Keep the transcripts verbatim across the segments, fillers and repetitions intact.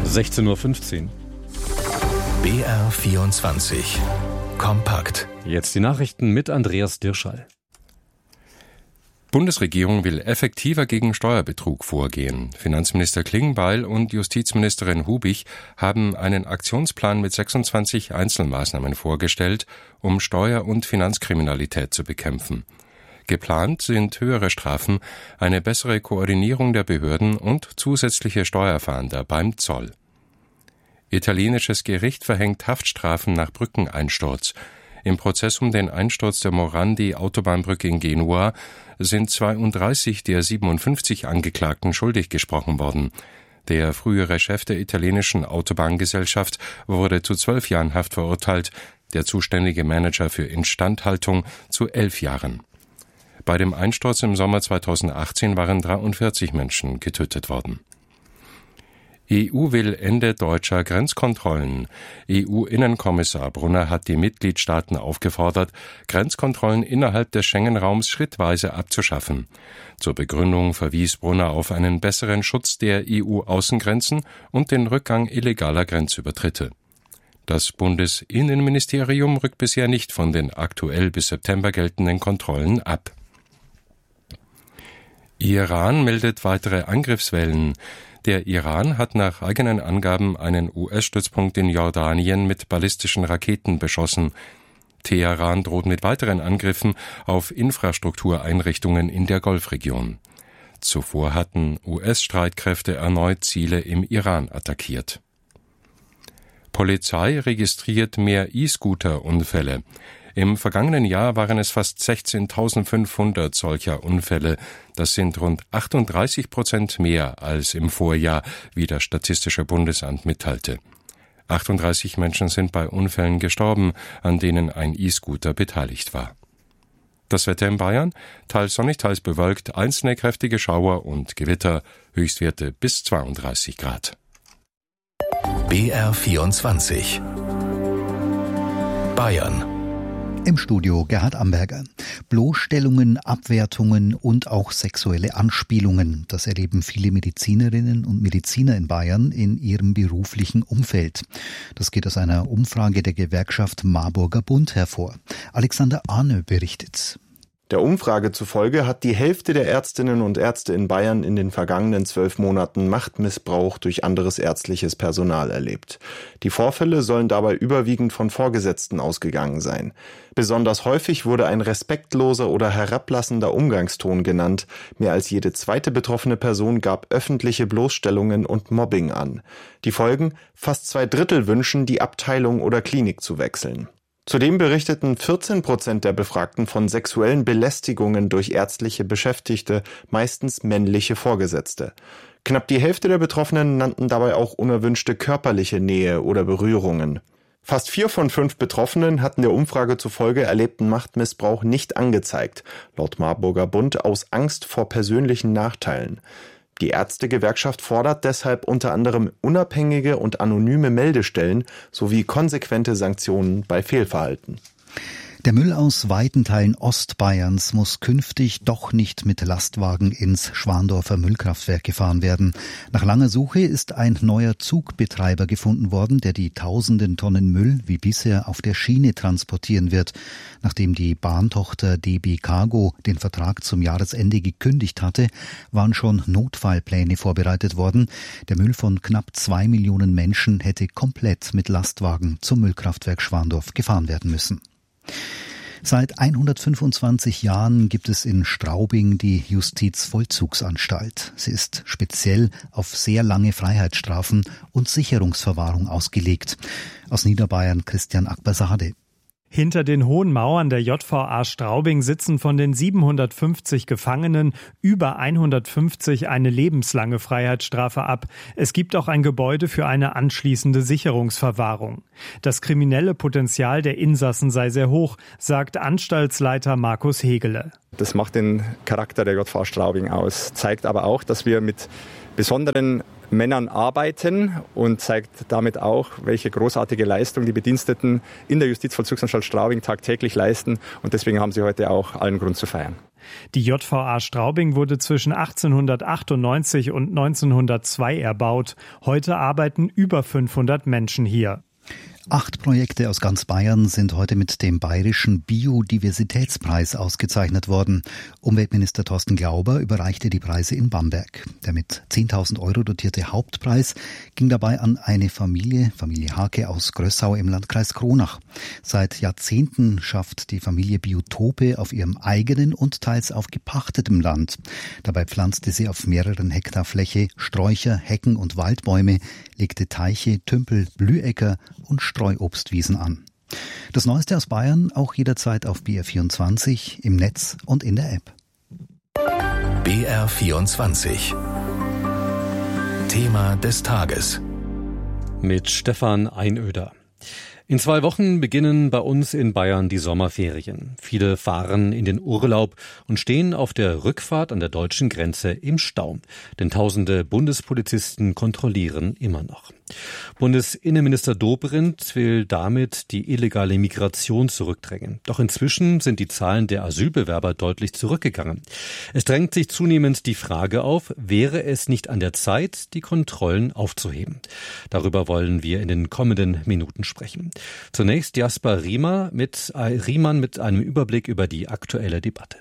sechzehn Uhr fünfzehn. B R vierundzwanzig. Kompakt. Jetzt die Nachrichten mit Andreas Dirschall. Bundesregierung will effektiver gegen Steuerbetrug vorgehen. Finanzminister Klingbeil und Justizministerin Hubich haben einen Aktionsplan mit sechsundzwanzig Einzelmaßnahmen vorgestellt, um Steuer- und Finanzkriminalität zu bekämpfen. Geplant sind höhere Strafen, eine bessere Koordinierung der Behörden und zusätzliche Steuerfahnder beim Zoll. Italienisches Gericht verhängt Haftstrafen nach Brückeneinsturz. Im Prozess um den Einsturz der Morandi-Autobahnbrücke in Genua sind zweiunddreißig der siebenundfünfzig Angeklagten schuldig gesprochen worden. Der frühere Chef der italienischen Autobahngesellschaft wurde zu zwölf Jahren Haft verurteilt, der zuständige Manager für Instandhaltung zu elf Jahren. Bei dem Einsturz im Sommer zweitausendachtzehn waren dreiundvierzig Menschen getötet worden. E U will Ende deutscher Grenzkontrollen. E U-Innenkommissar Brunner hat die Mitgliedstaaten aufgefordert, Grenzkontrollen innerhalb des Schengen-Raums schrittweise abzuschaffen. Zur Begründung verwies Brunner auf einen besseren Schutz der E U-Außengrenzen und den Rückgang illegaler Grenzübertritte. Das Bundesinnenministerium rückt bisher nicht von den aktuell bis September geltenden Kontrollen ab. Iran meldet weitere Angriffswellen. Der Iran hat nach eigenen Angaben einen U S-Stützpunkt in Jordanien mit ballistischen Raketen beschossen. Teheran droht mit weiteren Angriffen auf Infrastruktureinrichtungen in der Golfregion. Zuvor hatten U S-Streitkräfte erneut Ziele im Iran attackiert. Polizei registriert mehr E-Scooter-Unfälle. Im vergangenen Jahr waren es fast sechzehntausendfünfhundert solcher Unfälle. Das sind rund achtunddreißig Prozent mehr als im Vorjahr, wie das Statistische Bundesamt mitteilte. achtunddreißig Menschen sind bei Unfällen gestorben, an denen ein E-Scooter beteiligt war. Das Wetter in Bayern: teils sonnig, teils bewölkt, einzelne kräftige Schauer und Gewitter, Höchstwerte bis zweiunddreißig Grad. B R vierundzwanzig. Bayern. Im Studio Gerhard Amberger. Bloßstellungen, Abwertungen und auch sexuelle Anspielungen, das erleben viele Medizinerinnen und Mediziner in Bayern in ihrem beruflichen Umfeld. Das geht aus einer Umfrage der Gewerkschaft Marburger Bund hervor. Alexander Arne berichtet. Der Umfrage zufolge hat die Hälfte der Ärztinnen und Ärzte in Bayern in den vergangenen zwölf Monaten Machtmissbrauch durch anderes ärztliches Personal erlebt. Die Vorfälle sollen dabei überwiegend von Vorgesetzten ausgegangen sein. Besonders häufig wurde ein respektloser oder herablassender Umgangston genannt. Mehr als jede zweite betroffene Person gab öffentliche Bloßstellungen und Mobbing an. Die Folgen: fast zwei Drittel wünschen, die Abteilung oder Klinik zu wechseln. Zudem berichteten vierzehn Prozent der Befragten von sexuellen Belästigungen durch ärztliche Beschäftigte, meistens männliche Vorgesetzte. Knapp die Hälfte der Betroffenen nannten dabei auch unerwünschte körperliche Nähe oder Berührungen. Fast vier von fünf Betroffenen hatten der Umfrage zufolge erlebten Machtmissbrauch nicht angezeigt, laut Marburger Bund aus Angst vor persönlichen Nachteilen. Die Ärztegewerkschaft fordert deshalb unter anderem unabhängige und anonyme Meldestellen sowie konsequente Sanktionen bei Fehlverhalten. Der Müll aus weiten Teilen Ostbayerns muss künftig doch nicht mit Lastwagen ins Schwandorfer Müllkraftwerk gefahren werden. Nach langer Suche ist ein neuer Zugbetreiber gefunden worden, der die tausenden Tonnen Müll wie bisher auf der Schiene transportieren wird. Nachdem die Bahntochter D B Cargo den Vertrag zum Jahresende gekündigt hatte, waren schon Notfallpläne vorbereitet worden. Der Müll von knapp zwei Millionen Menschen hätte komplett mit Lastwagen zum Müllkraftwerk Schwandorf gefahren werden müssen. Seit hundertfünfundzwanzig Jahren gibt es in Straubing die Justizvollzugsanstalt. Sie ist speziell auf sehr lange Freiheitsstrafen und Sicherungsverwahrung ausgelegt. Aus Niederbayern Christian Akbersade. Hinter den hohen Mauern der J V A Straubing sitzen von den siebenhundertfünfzig Gefangenen über hundertfünfzig eine lebenslange Freiheitsstrafe ab. Es gibt auch ein Gebäude für eine anschließende Sicherungsverwahrung. Das kriminelle Potenzial der Insassen sei sehr hoch, sagt Anstaltsleiter Markus Hegele. Das macht den Charakter der J V A Straubing aus, zeigt aber auch, dass wir mit besonderen Männern arbeiten und zeigt damit auch, welche großartige Leistung die Bediensteten in der Justizvollzugsanstalt Straubing tagtäglich leisten. Und deswegen haben sie heute auch allen Grund zu feiern. Die J V A Straubing wurde zwischen achtzehnhundertachtundneunzig und neunzehnhundertzwei erbaut. Heute arbeiten über fünfhundert Menschen hier. Acht Projekte aus ganz Bayern sind heute mit dem Bayerischen Biodiversitätspreis ausgezeichnet worden. Umweltminister Thorsten Glauber überreichte die Preise in Bamberg. Der mit zehntausend Euro dotierte Hauptpreis ging dabei an eine Familie, Familie Hake aus Grössau im Landkreis Kronach. Seit Jahrzehnten schafft die Familie Biotope auf ihrem eigenen und teils auf gepachtetem Land. Dabei pflanzte sie auf mehreren Hektar Fläche Sträucher, Hecken und Waldbäume, legte Teiche, Tümpel, Blühecker und Streuobstwiesen an. Das Neueste aus Bayern auch jederzeit auf B R vierundzwanzig, im Netz und in der App. B R vierundzwanzig. Thema des Tages. Mit Stefan Einöder. In zwei Wochen beginnen bei uns in Bayern die Sommerferien. Viele fahren in den Urlaub und stehen auf der Rückfahrt an der deutschen Grenze im Stau. Denn tausende Bundespolizisten kontrollieren immer noch. Bundesinnenminister Dobrindt will damit die illegale Migration zurückdrängen. Doch inzwischen sind die Zahlen der Asylbewerber deutlich zurückgegangen. Es drängt sich zunehmend die Frage auf, wäre es nicht an der Zeit, die Kontrollen aufzuheben? Darüber wollen wir in den kommenden Minuten sprechen. Zunächst Jasper Riemann mit, äh, Riemann mit einem Überblick über die aktuelle Debatte.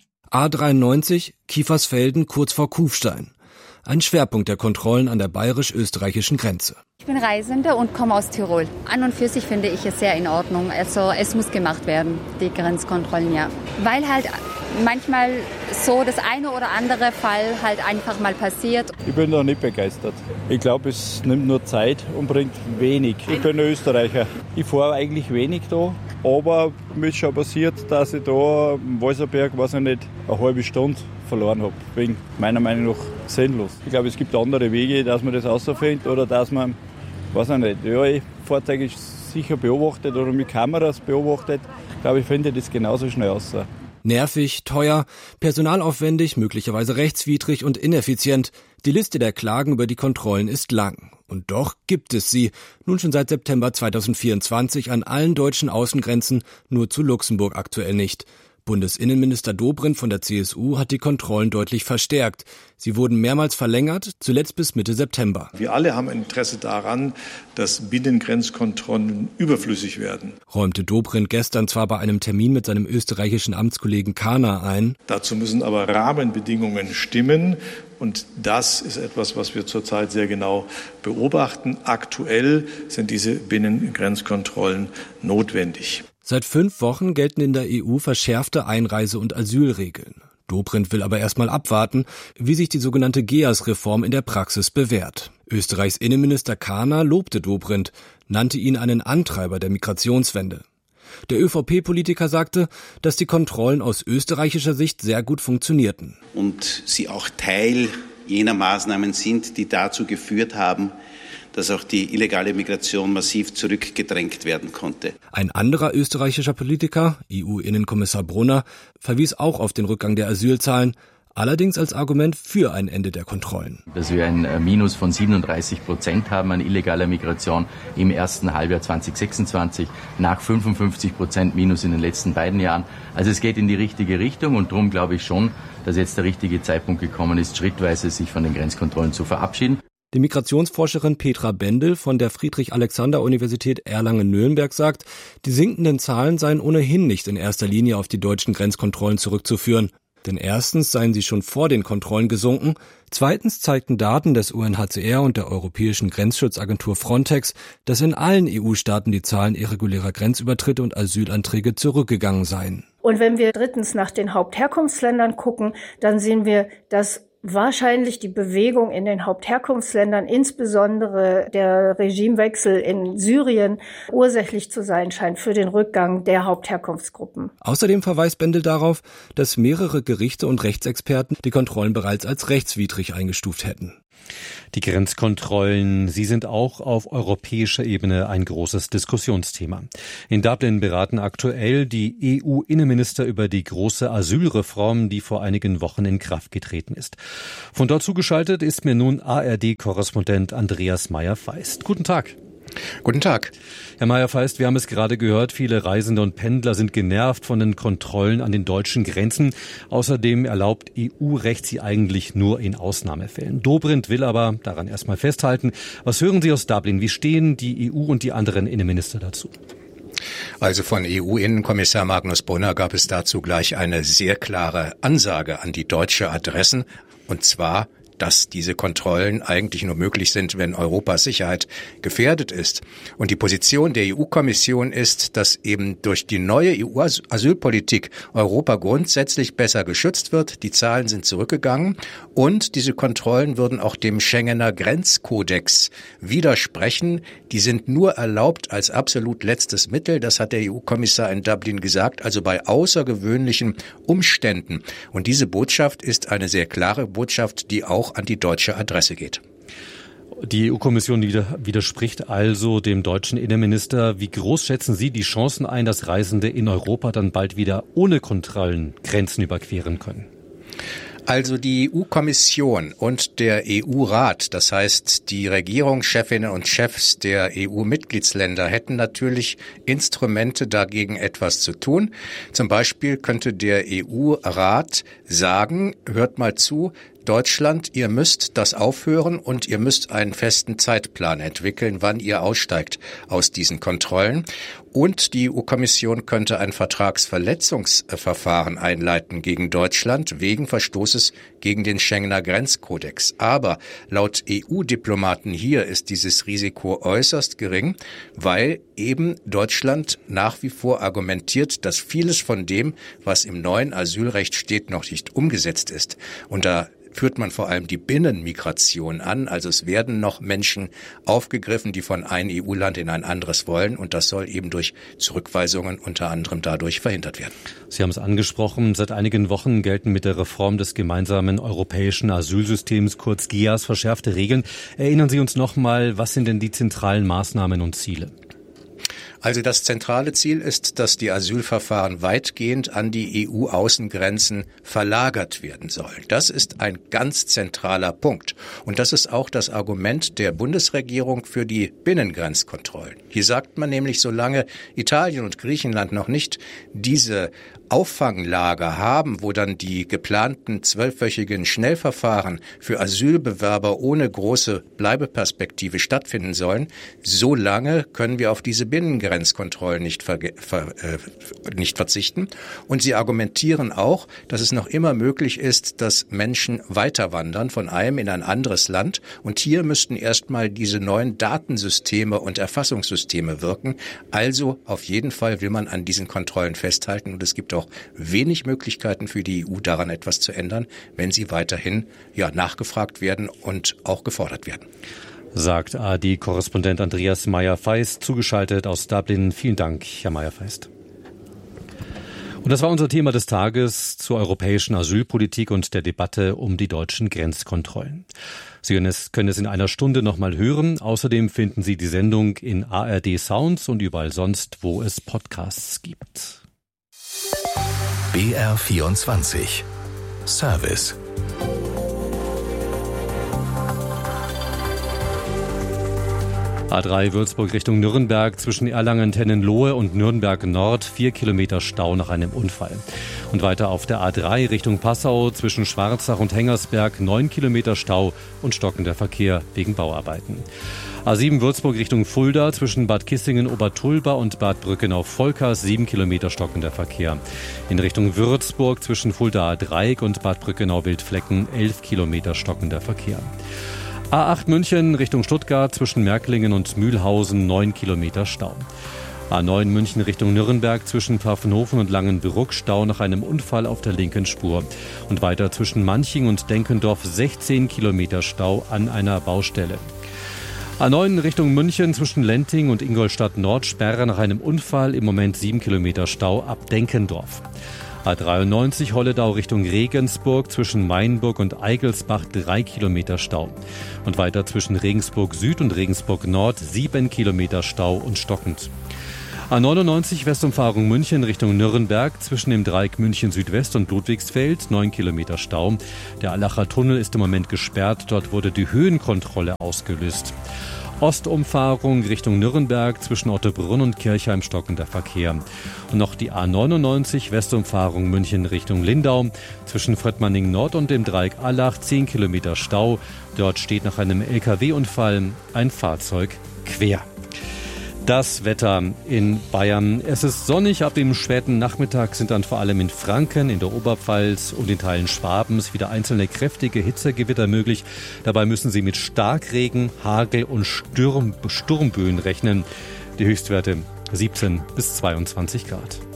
A dreiundneunzig, Kiefersfelden kurz vor Kufstein. Ein Schwerpunkt der Kontrollen an der bayerisch-österreichischen Grenze. Ich bin Reisende und komme aus Tirol. An und für sich finde ich es sehr in Ordnung. Also es muss gemacht werden, die Grenzkontrollen, ja. Weil halt manchmal so das eine oder andere Fall halt einfach mal passiert. Ich bin da nicht begeistert. Ich glaube, es nimmt nur Zeit und bringt wenig. Ich bin ein Österreicher. Ich fahre eigentlich wenig da, aber mir ist schon passiert, dass ich da im Walserberg, weiß ich nicht, eine halbe Stunde verloren habe. Wegen meiner Meinung nach sinnlos. Ich glaube, es gibt andere Wege, dass man das rausfindet oder dass man, weiß ich nicht, ja, Fahrzeuge sicher beobachtet oder mit Kameras beobachtet. Ich glaube, ich finde das genauso schnell raus. Nervig, teuer, personalaufwendig, möglicherweise rechtswidrig und ineffizient. Die Liste der Klagen über die Kontrollen ist lang. Und doch gibt es sie, nun schon seit September zweitausendvierundzwanzig an allen deutschen Außengrenzen, nur zu Luxemburg aktuell nicht. Bundesinnenminister Dobrindt von der C S U hat die Kontrollen deutlich verstärkt. Sie wurden mehrmals verlängert, zuletzt bis Mitte September. Wir alle haben ein Interesse daran, dass Binnengrenzkontrollen überflüssig werden, räumte Dobrindt gestern zwar bei einem Termin mit seinem österreichischen Amtskollegen Kahner ein. Dazu müssen aber Rahmenbedingungen stimmen. Und das ist etwas, was wir zurzeit sehr genau beobachten. Aktuell sind diese Binnengrenzkontrollen notwendig. Seit fünf Wochen gelten in der E U verschärfte Einreise- und Asylregeln. Dobrindt will aber erstmal abwarten, wie sich die sogenannte G E A S-Reform in der Praxis bewährt. Österreichs Innenminister Kahner lobte Dobrindt, nannte ihn einen Antreiber der Migrationswende. Der ÖVP-Politiker sagte, dass die Kontrollen aus österreichischer Sicht sehr gut funktionierten. Und sie auch Teil jener Maßnahmen sind, die dazu geführt haben, dass auch die illegale Migration massiv zurückgedrängt werden konnte. Ein anderer österreichischer Politiker, E U-Innenkommissar Brunner, verwies auch auf den Rückgang der Asylzahlen, allerdings als Argument für ein Ende der Kontrollen. Dass wir ein Minus von siebenunddreißig Prozent haben an illegaler Migration im ersten Halbjahr zweitausendsechsundzwanzig, nach fünfundfünfzig Prozent Minus in den letzten beiden Jahren. Also es geht in die richtige Richtung und darum glaube ich schon, dass jetzt der richtige Zeitpunkt gekommen ist, schrittweise sich von den Grenzkontrollen zu verabschieden. Die Migrationsforscherin Petra Bendel von der Friedrich-Alexander-Universität Erlangen-Nürnberg sagt, die sinkenden Zahlen seien ohnehin nicht in erster Linie auf die deutschen Grenzkontrollen zurückzuführen. Denn erstens seien sie schon vor den Kontrollen gesunken, zweitens zeigten Daten des U N H C R und der Europäischen Grenzschutzagentur Frontex, dass in allen E U-Staaten die Zahlen irregulärer Grenzübertritte und Asylanträge zurückgegangen seien. Und wenn wir drittens nach den Hauptherkunftsländern gucken, dann sehen wir, dass wahrscheinlich die Bewegung in den Hauptherkunftsländern, insbesondere der Regimewechsel in Syrien, ursächlich zu sein scheint für den Rückgang der Hauptherkunftsgruppen. Außerdem verweist Bendel darauf, dass mehrere Gerichte und Rechtsexperten die Kontrollen bereits als rechtswidrig eingestuft hätten. Die Grenzkontrollen, sie sind auch auf europäischer Ebene ein großes Diskussionsthema. In Dublin beraten aktuell die E U-Innenminister über die große Asylreform, die vor einigen Wochen in Kraft getreten ist. Von dort zugeschaltet ist mir nun A R D-Korrespondent Andreas Meyer-Feist. Guten Tag. Guten Tag. Herr Meyer-Feist, wir haben es gerade gehört, viele Reisende und Pendler sind genervt von den Kontrollen an den deutschen Grenzen. Außerdem erlaubt E U-Recht sie eigentlich nur in Ausnahmefällen. Dobrindt will aber daran erstmal festhalten. Was hören Sie aus Dublin? Wie stehen die E U und die anderen Innenminister dazu? Also von E U-Innenkommissar Magnus Brunner gab es dazu gleich eine sehr klare Ansage an die deutsche Adressen, und zwar, dass diese Kontrollen eigentlich nur möglich sind, wenn Europas Sicherheit gefährdet ist. Und die Position der E U-Kommission ist, dass eben durch die neue E U-Asylpolitik Europa grundsätzlich besser geschützt wird. Die Zahlen sind zurückgegangen und diese Kontrollen würden auch dem Schengener Grenzkodex widersprechen. Die sind nur erlaubt als absolut letztes Mittel. Das hat der E U-Kommissar in Dublin gesagt, also bei außergewöhnlichen Umständen. Und diese Botschaft ist eine sehr klare Botschaft, die auch an die deutsche Adresse geht. Die E U-Kommission widerspricht also dem deutschen Innenminister. Wie groß schätzen Sie die Chancen ein, dass Reisende in Europa dann bald wieder ohne Kontrollen Grenzen überqueren können? Also die E U-Kommission und der E U-Rat, das heißt die Regierungschefinnen und Chefs der E U-Mitgliedsländer, hätten natürlich Instrumente dagegen etwas zu tun. Zum Beispiel könnte der E U-Rat sagen, hört mal zu, Deutschland, ihr müsst das aufhören und ihr müsst einen festen Zeitplan entwickeln, wann ihr aussteigt aus diesen Kontrollen. Und die E U-Kommission könnte ein Vertragsverletzungsverfahren einleiten gegen Deutschland wegen Verstoßes gegen den Schengener Grenzkodex. Aber laut E U-Diplomaten hier ist dieses Risiko äußerst gering, weil eben Deutschland nach wie vor argumentiert, dass vieles von dem, was im neuen Asylrecht steht, noch nicht umgesetzt ist. Und da führt man vor allem die Binnenmigration an. Also es werden noch Menschen aufgegriffen, die von einem E U-Land in ein anderes wollen. Und das soll eben durch Zurückweisungen unter anderem dadurch verhindert werden. Sie haben es angesprochen. Seit einigen Wochen gelten mit der Reform des gemeinsamen europäischen Asylsystems, kurz G E A S, verschärfte Regeln. Erinnern Sie uns noch mal, was sind denn die zentralen Maßnahmen und Ziele? Also das zentrale Ziel ist, dass die Asylverfahren weitgehend an die E U-Außengrenzen verlagert werden sollen. Das ist ein ganz zentraler Punkt. Und das ist auch das Argument der Bundesregierung für die Binnengrenzkontrollen. Hier sagt man nämlich, solange Italien und Griechenland noch nicht diese Auffanglager haben, wo dann die geplanten zwölfwöchigen Schnellverfahren für Asylbewerber ohne große Bleibeperspektive stattfinden sollen, so lange können wir auf diese Binnengrenzkontrollen nicht, ver- ver- äh, nicht verzichten. Und sie argumentieren auch, dass es noch immer möglich ist, dass Menschen weiterwandern von einem in ein anderes Land. Und hier müssten erstmal diese neuen Datensysteme und Erfassungssysteme wirken. Also auf jeden Fall will man an diesen Kontrollen festhalten. Und es gibt auch wenig Möglichkeiten für die E U, daran etwas zu ändern, wenn sie weiterhin ja nachgefragt werden und auch gefordert werden. Sagt A R D-Korrespondent Andreas Meyer-Feist, zugeschaltet aus Dublin. Vielen Dank, Herr Meyer-Feist. Und das war unser Thema des Tages zur europäischen Asylpolitik und der Debatte um die deutschen Grenzkontrollen. Sie können es in einer Stunde nochmal hören. Außerdem finden Sie die Sendung in A R D Sounds und überall sonst, wo es Podcasts gibt. B R vierundzwanzig Service. A drei Würzburg Richtung Nürnberg, zwischen Erlangen-Tennenlohe und Nürnberg Nord, vier Kilometer Stau nach einem Unfall. Und weiter auf der A drei Richtung Passau, zwischen Schwarzach und Hengersberg, neun Kilometer Stau und stockender Verkehr wegen Bauarbeiten. A sieben Würzburg Richtung Fulda, zwischen Bad Kissingen-Obertulba und Bad Brückenau-Volkers, sieben Kilometer stockender Verkehr. In Richtung Würzburg, zwischen Fulda-Dreieck und Bad Brückenau-Wildflecken, elf Kilometer stockender Verkehr. A acht München Richtung Stuttgart, zwischen Märklingen und Mühlhausen, neun Kilometer Stau. A neun München Richtung Nürnberg, zwischen Pfaffenhofen und Langenbrück, Stau nach einem Unfall auf der linken Spur. Und weiter zwischen Manching und Denkendorf, sechzehn Kilometer Stau an einer Baustelle. A neun Richtung München, zwischen Lenting und Ingolstadt Nord, Sperre nach einem Unfall, im Moment sieben Kilometer Stau ab Denkendorf. A dreiundneunzig Holledau Richtung Regensburg, zwischen Mainburg und Eigelsbach, drei Kilometer Stau. Und weiter zwischen Regensburg Süd und Regensburg Nord, sieben Kilometer Stau und stockend. A neunundneunzig Westumfahrung München Richtung Nürnberg, zwischen dem Dreieck München Südwest und Ludwigsfeld, neun Kilometer Stau. Der Allacher Tunnel ist im Moment gesperrt, dort wurde die Höhenkontrolle ausgelöst. Ostumfahrung Richtung Nürnberg zwischen Ottobrunn und Kirchheim stockender Verkehr. Und noch die A neunundneunzig Westumfahrung München Richtung Lindau zwischen Fröttmanning Nord und dem Dreieck Allach zehn Kilometer Stau. Dort steht nach einem L K W-Unfall ein Fahrzeug quer. Das Wetter in Bayern. Es ist sonnig, ab dem späten Nachmittag sind dann vor allem in Franken, in der Oberpfalz und in Teilen Schwabens wieder einzelne kräftige Hitzegewitter möglich. Dabei müssen Sie mit Starkregen, Hagel und Sturm, Sturmböen rechnen. Die Höchstwerte siebzehn bis zweiundzwanzig Grad.